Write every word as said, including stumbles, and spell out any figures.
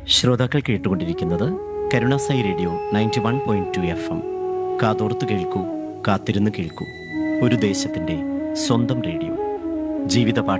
ശ്രോതാക്കൾ കേട്ടുകൊണ്ടിരിക്കുന്നത് Karunasai radio ninety one point two F M. കാതോർത്ത് കേൾക്കൂ, കാത്തിരുന്ന് കേൾക്കൂ. ഒരു ദേശത്തിൻ്റെ സ്വന്തം റേഡിയോ. ജീവിത